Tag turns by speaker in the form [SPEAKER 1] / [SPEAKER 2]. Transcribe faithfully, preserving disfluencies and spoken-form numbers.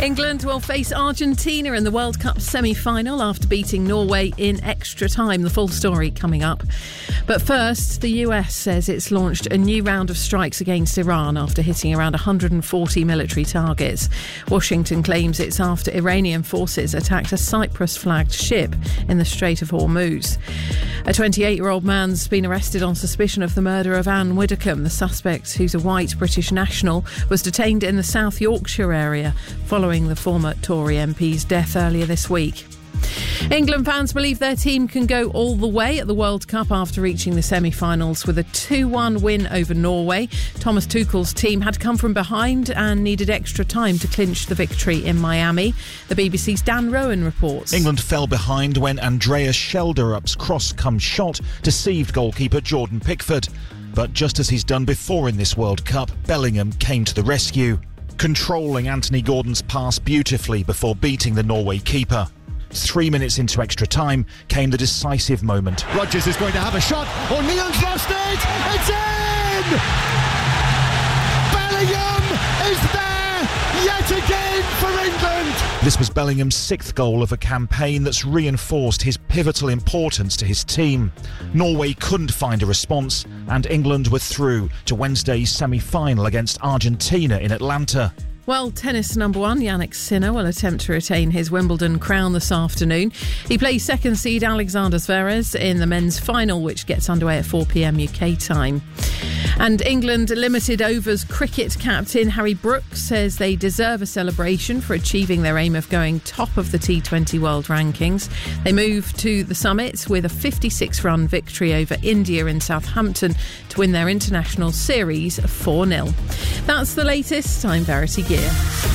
[SPEAKER 1] England will face Argentina in the World Cup semi-final after beating Norway in extra time. The full story coming up. But first, the U S says it's launched a new round of strikes against Iran after hitting around one hundred forty military targets. Washington claims it's after Iranian forces attacked a Cyprus-flagged ship in the Strait of Hormuz. A twenty-eight-year-old man's been arrested on suspicion of the murder of Anne Widdecombe. The suspect, who's a white British national, was detained in the South Yorkshire area following the former Tory M P's death earlier this week. England fans believe their team can go all the way at the World Cup after reaching the semi-finals with a two one win over Norway. Thomas Tuchel's team had to come from behind and needed extra time to clinch the victory in Miami. The B B C's Dan Rowan reports.
[SPEAKER 2] England fell behind when Andreas Schelderup's cross-come shot deceived goalkeeper Jordan Pickford. But just as he's done before in this World Cup, Bellingham came to the rescue, controlling Anthony Gordon's pass beautifully before beating the Norway keeper. Three minutes into extra time came the decisive moment.
[SPEAKER 3] Rodgers is going to have a shot. O'Neill's lost it. It's in! Bellingham is there yet again for England.
[SPEAKER 2] This was Bellingham's sixth goal of a campaign that's reinforced his pivotal importance to his team. Norway couldn't find a response, and England were through to Wednesday's semi-final against Argentina in Atlanta.
[SPEAKER 1] Well, tennis number one, Jannik Sinner, will attempt to retain his Wimbledon crown this afternoon. He plays second seed Alexander Zverev in the men's final, which gets underway at four p.m. U K time. And England limited overs cricket captain Harry Brooks says they deserve a celebration for achieving their aim of going top of the T twenty World Rankings. They moved to the summit with a fifty-six run victory over India in Southampton to win their international series four nil. That's the latest. I'm Verity Gear.